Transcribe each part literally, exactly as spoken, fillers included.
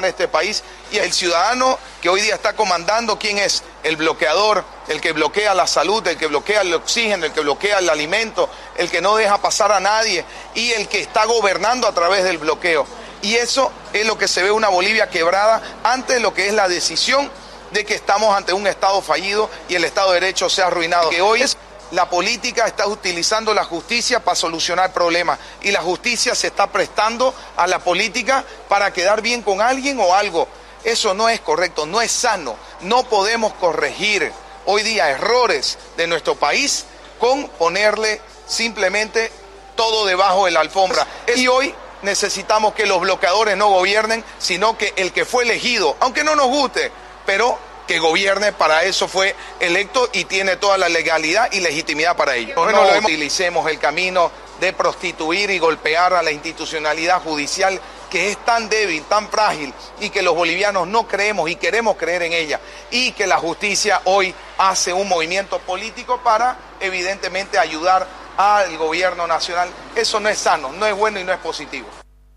este país, y el ciudadano que hoy día está comandando, ¿quién es? El bloqueador, el que bloquea la salud, el que bloquea el oxígeno, el que bloquea el alimento, el que no deja pasar a nadie y el que está gobernando a través del bloqueo. Y eso es lo que se ve una Bolivia quebrada ante lo que es la decisión de que estamos ante un Estado fallido y el Estado de Derecho se ha arruinado. Que hoy es la política está utilizando la justicia para solucionar problemas y la justicia se está prestando a la política para quedar bien con alguien o algo. Eso no es correcto, no es sano. No podemos corregir hoy día errores de nuestro país con ponerle simplemente todo debajo de la alfombra. Y hoy necesitamos que los bloqueadores no gobiernen, sino que el que fue elegido, aunque no nos guste, pero que gobierne, para eso fue electo y tiene toda la legalidad y legitimidad para ello. No, no utilicemos el camino de prostituir y golpear a la institucionalidad judicial que es tan débil, tan frágil y que los bolivianos no creemos y queremos creer en ella, y que la justicia hoy hace un movimiento político para evidentemente ayudar al gobierno nacional. Eso no es sano, no es bueno y no es positivo.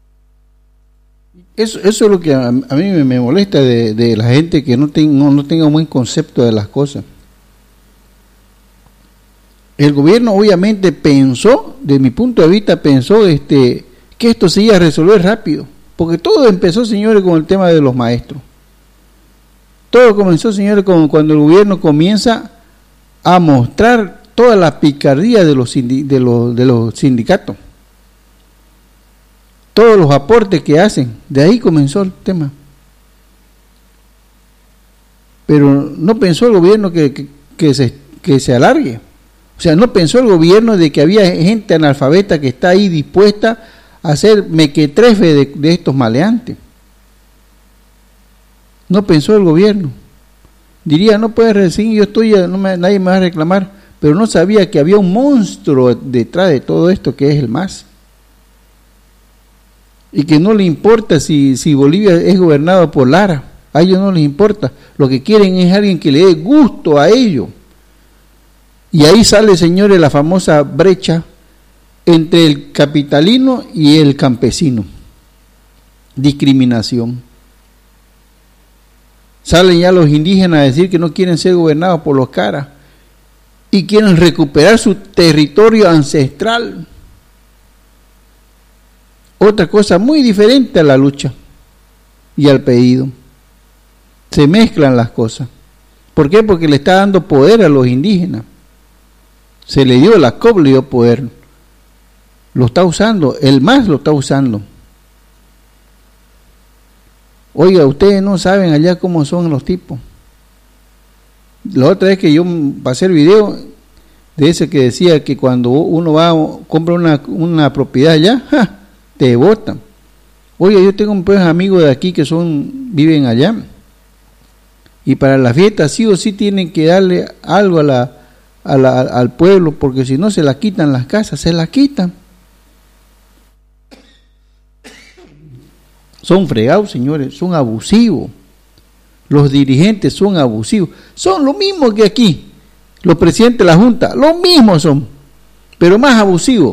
Eso, eso es lo que a, a mí me, me molesta de, de la gente que no, ten, no, no tenga un buen concepto de las cosas. El gobierno obviamente pensó, de mi punto de vista, pensó este, que esto se iba a resolver rápido, porque todo empezó, señores, con el tema de los maestros. Todo comenzó, señores, con, cuando el gobierno comienza a mostrar toda la picardía de los, de los, de los sindicatos. Todos los aportes que hacen, de ahí comenzó el tema. Pero no pensó el gobierno que, que, que, se, que se alargue. O sea, no pensó el gobierno de que había gente analfabeta que está ahí dispuesta a hacer mequetrefe de, de estos maleantes. No pensó el gobierno. Diría, no puedes decir, yo estoy, no me, nadie me va a reclamar, pero no sabía que había un monstruo detrás de todo esto que es el M A S. Y que no le importa si, si Bolivia es gobernado por Lara, a ellos no les importa, lo que quieren es alguien que le dé gusto a ellos. Y ahí sale, señores, la famosa brecha entre el capitalino y el campesino. Discriminación. Salen ya los indígenas a decir que no quieren ser gobernados por los caras y quieren recuperar su territorio ancestral. Otra cosa muy diferente a la lucha y al pedido. Se mezclan las cosas. ¿Por qué? Porque le está dando poder a los indígenas. Se le dio, la C O B le dio poder. Lo está usando, el M A S lo está usando. Oiga, ustedes no saben allá cómo son los tipos. La otra vez que yo pasé el video de ese que decía que cuando uno va, compra una, una propiedad allá, ¡ja!, te botan. Oye, yo tengo pues amigos de aquí que son viven allá y para la fiesta sí o sí tienen que darle algo a la, a la al pueblo, porque si no se la quitan las casas, se la quitan. Son fregados, señores, son abusivos. Los dirigentes son abusivos. Son lo mismo que aquí. Los presidentes de la Junta, lo mismo son, pero más abusivos.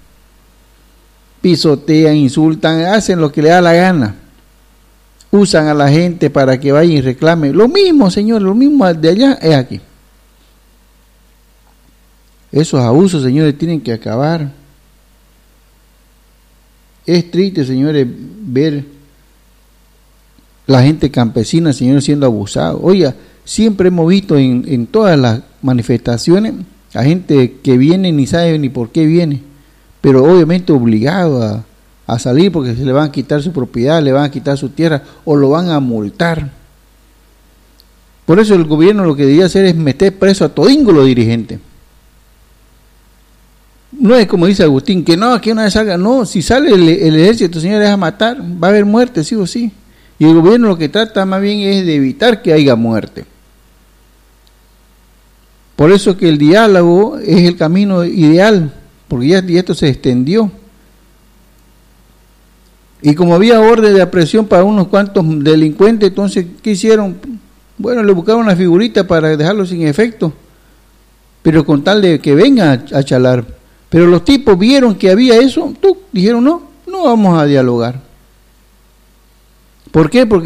Pisotean, insultan, hacen lo que le da la gana. Usan a la gente para que vaya y reclame. Lo mismo, señores, lo mismo de allá es aquí. Esos abusos, señores, tienen que acabar. Es triste, señores, ver la gente campesina, señores, siendo abusada. Oiga, siempre hemos visto en, en todas las manifestaciones a gente que viene ni sabe ni por qué viene, pero obviamente obligado a, a salir porque se le van a quitar su propiedad, le van a quitar su tierra o lo van a multar. Por eso el gobierno lo que debería hacer es meter preso a todingo los dirigentes. No es como dice Agustín, que no, que una vez salga, no, si sale el, el ejército, señores, a matar, va a haber muerte, sí o sí. Y el gobierno lo que trata más bien es de evitar que haya muerte. Por eso que el diálogo es el camino ideal, porque ya, ya esto se extendió. Y como había orden de aprehensión para unos cuantos delincuentes, entonces, ¿qué hicieron? Bueno, le buscaron una figurita para dejarlo sin efecto, pero con tal de que vengan a, a chalar. Pero los tipos vieron que había eso, tú, dijeron no, no vamos a dialogar. ¿Por qué? Porque